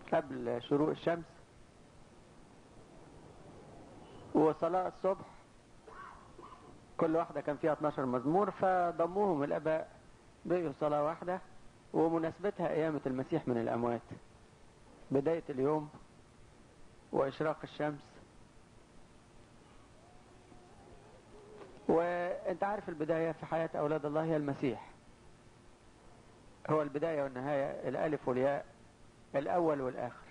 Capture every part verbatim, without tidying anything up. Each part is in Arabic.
قبل شروق الشمس، وصلاة الصبح كل واحدة كان فيها اتناشر مزمور، فضموهم الآباء بقوا صلاة واحدة، ومناسبتها قيامة المسيح من الأموات، بداية اليوم وإشراق الشمس. وانت عارف البداية في حياة أولاد الله هي المسيح، هو البداية والنهاية، الألف والياء، الأول والآخر.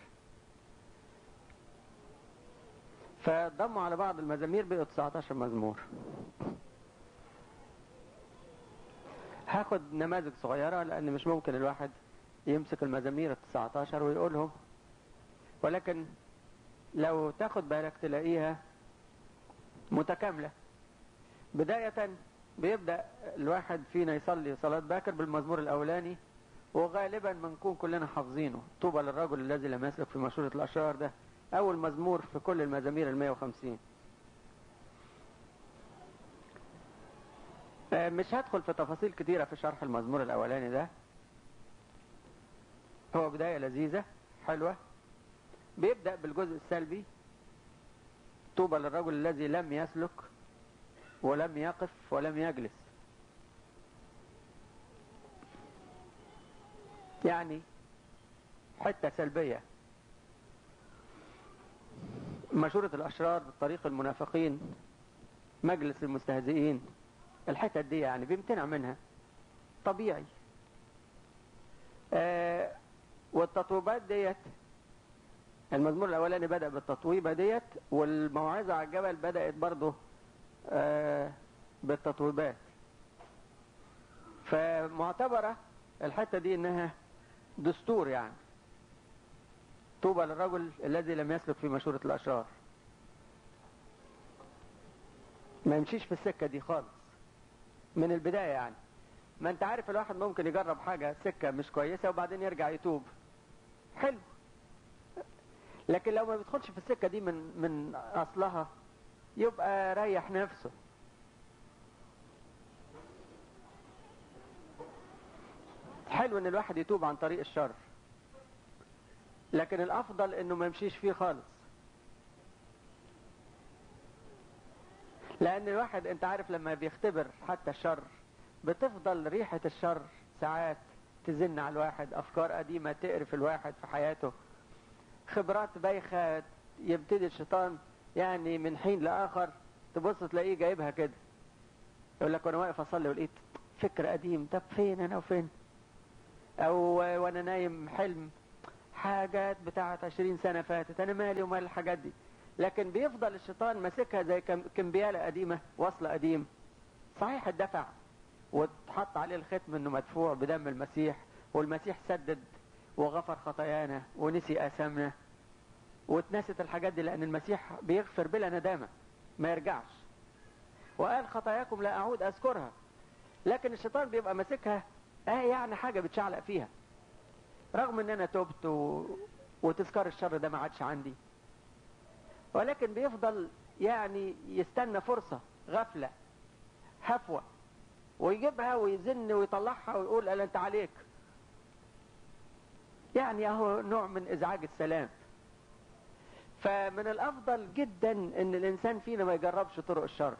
فضموا على بعض المزامير بقوا تسعتاشر مزمور. هاخد نماذج صغيرة لأن مش ممكن الواحد يمسك المزامير التسعتاشر ويقولهم، ولكن لو تاخد بالك تلاقيها متكاملة. بداية بيبدأ الواحد فينا يصلي صلاة باكر بالمزمور الأولاني، وغالبا بنكون كلنا حافظينه، طوبى للرجل الذي لم يسلك في مشورة الأشرار. ده أول مزمور في كل المزامير المية وخمسين. مش هدخل في تفاصيل كتيرة في شرح المزمور الأولاني ده، هو بداية لذيذة حلوة. بيبدأ بالجزء السلبي، طوبى للرجل الذي لم يسلك ولم يقف ولم يجلس. يعني حتة سلبية، مشورة الأشرار، طريق المنافقين، مجلس المستهزئين، الحتة دي يعني بيمتنع منها طبيعي. آه والتطويبات ديت، المزمور الأولاني بدأ بالتطويبة ديت، والموعظة على الجبل بدأت برضه آه بالتطويبات. فمعتبرة الحتة دي انها دستور، يعني طوبى للرجل الذي لم يسلك في مشورة الأشرار، ما يمشيش في السكة دي خالص من البداية. يعني ما انت عارف الواحد ممكن يجرب حاجة سكة مش كويسة وبعدين يرجع يتوب، حلو. لكن لو ما بيدخلش في السكة دي من من أصلها يبقى ريح نفسه. حلو ان الواحد يتوب عن طريق الشر، لكن الافضل انه ما يمشيش فيه خالص. لان الواحد انت عارف لما بيختبر حتى الشر بتفضل ريحة الشر ساعات تزن على الواحد، افكار قديمة تقرف الواحد في حياته، خبرات بايخة يبتدي الشيطان يعني من حين لاخر تبص تلاقيه جايبها كده، يقول لك وانا واقف اصلي ولقيت فكر قديم، طب فين انا وفين؟ او وانا نايم حلم حاجات بتاعت عشرين سنة فاتت، انا مالي ومال الحاجات دي. لكن بيفضل الشيطان ماسكها زي كمبيالة قديمة، وصل قديم، صحيح الدفع وتحط عليه الختم انه مدفوع بدم المسيح، والمسيح سدد وغفر خطايانا ونسي آثامنا، واتنست الحاجات دي لان المسيح بيغفر بلا ندامة، ما يرجعش، وقال خطاياكم لا اعود اذكرها. لكن الشيطان بيبقى ماسكها اه يعني حاجة بتشعلق فيها، رغم ان انا تبت و... وتذكار الشر ده ما عادش عندي، ولكن بيفضل يعني يستنى فرصة، غفلة، هفوة، ويجيبها ويزن ويطلعها ويقول قال انت عليك. يعني اهو نوع من ازعاج السلام. فمن الافضل جدا ان الانسان فينا ما يجربش طرق الشر.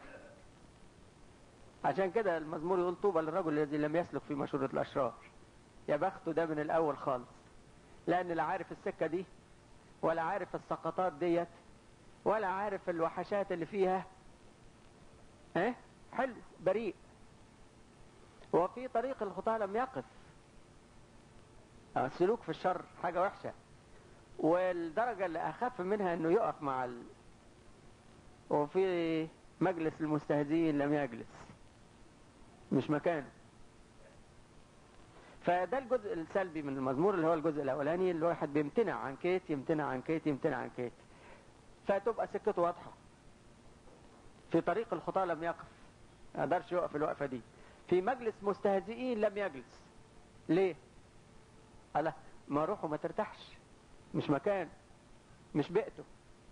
عشان كده المزمور يقول طوبى للرجل الذي لم يسلك في مشورة الاشرار. يا بخته ده من الاول خالص، لان لا عارف السكة دي ولا عارف السقطات ديت ولا عارف الوحشات اللي فيها. اه حلو، بريء. وفي طريق الخطاة لم يقف. السلوك في الشر حاجة وحشة، والدرجة اللي اخف منها انه يقف مع ال... وفي مجلس المستهزئين لم يجلس، مش مكانه. فده الجزء السلبي من المزمور اللي هو الجزء الاولاني، اللي الواحد بيمتنع عن كيت يمتنع عن كيت يمتنع عن كيت، فتبقى سكته واضحة. في طريق الخطاة لم يقف، ما قدرش يقف الوقفة دي. في مجلس مستهزئين لم يجلس. ليه؟ قال ما روحه ما ترتاحش، مش مكان، مش بيئته.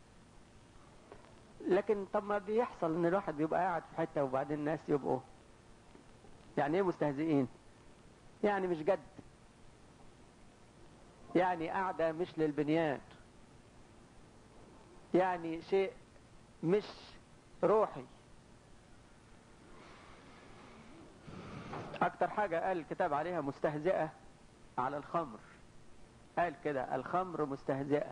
لكن طب ما بيحصل ان الواحد بيبقى قاعد في حتة وبعدين الناس يبقوا يعني ايه مستهزئين؟ يعني مش جد، يعني قاعدة مش للبنيان، يعني شيء مش روحي. اكتر حاجة قال الكتاب عليها مستهزئة على الخمر، قال كده الخمر مستهزئة.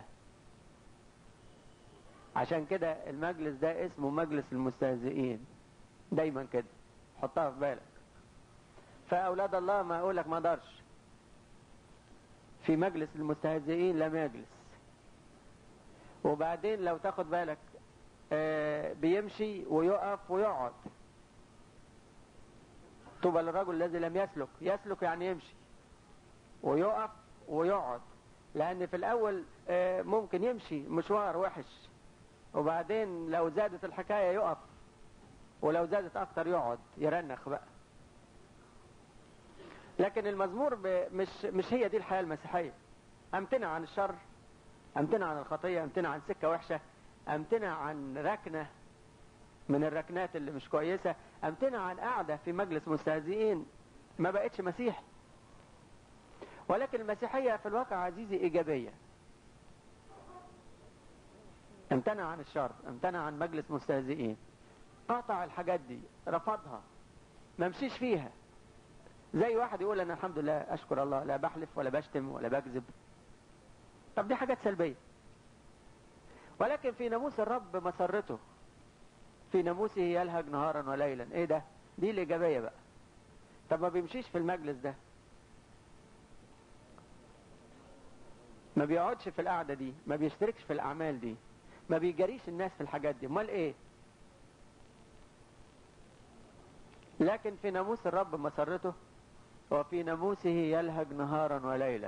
عشان كده المجلس ده اسمه مجلس المستهزئين، دايما كده حطها في بالك. فأولاد الله ما أقولك ما دارش في مجلس المستهزئين، لم يجلس. وبعدين لو تاخد بالك آه بيمشي ويقف ويقعد. طوبى للرجل الذي لم يسلك، يسلك يعني يمشي ويقف ويقعد. لأن في الأول آه ممكن يمشي مشوار وحش، وبعدين لو زادت الحكاية يقف، ولو زادت أكتر يقعد يرنخ بقى. لكن المزمور مش مش هي دي الحياة المسيحية. امتنع عن الشر، امتنع عن الخطية، امتنع عن سكة وحشة، امتنع عن ركنة من الركنات اللي مش كويسة، امتنع عن قاعدة في مجلس مستهزئين. ما بقتش مسيح. ولكن المسيحية في الواقع عزيزي إيجابية. امتنع عن الشر، امتنع عن مجلس مستهزئين، قاطع الحاجات دي، رفضها، ما مشيش فيها. زي واحد يقول أنا الحمد لله أشكر الله لا بحلف ولا بشتم ولا بكذب. طب دي حاجات سلبية. ولكن في ناموس الرب مسرته، في ناموسه يلهج نهارا وليلا. ايه ده؟ دي الإيجابية بقى. طب ما بيمشيش في المجلس ده، ما بيقعدش في القعدة دي، ما بيشتركش في الأعمال دي، ما بيجريش الناس في الحاجات دي، امال ايه؟ لكن في ناموس الرب مسرته، وفي ناموسه يلهج نهارا وليلا.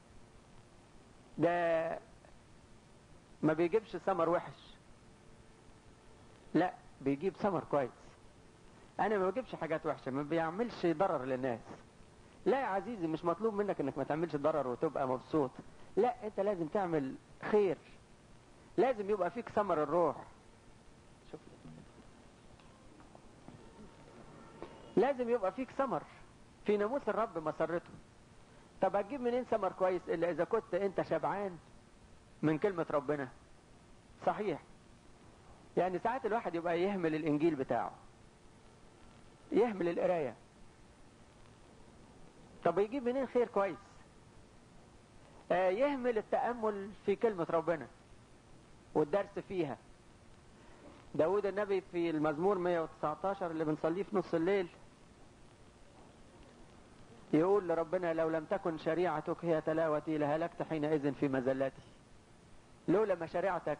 ده ما بيجيبش ثمر وحش، لا بيجيب ثمر كويس. انا ما بجيبش حاجات وحشة، ما بيعملش ضرر للناس. لا يا عزيزي، مش مطلوب منك انك ما تعملش ضرر وتبقى مبسوط، لا انت لازم تعمل خير، لازم يبقى فيك ثمر الروح. شوف، لازم يبقى فيك ثمر. في ناموس الرب مسرته. طب هتجيب منين ثمر كويس الا اذا كنت انت شبعان من كلمة ربنا؟ صحيح. يعني ساعات الواحد يبقى يهمل الانجيل بتاعه، يهمل القراية. طب يجيب منين خير كويس؟ آه يهمل التأمل في كلمة ربنا والدرس فيها. داود النبي في المزمور مئة وتسعتاشر اللي بنصليه في نص الليل يقول لربنا لو لم تكن شريعتك هي تلاوتي لهلكت حينئذ في مزلتي. لولا ما شريعتك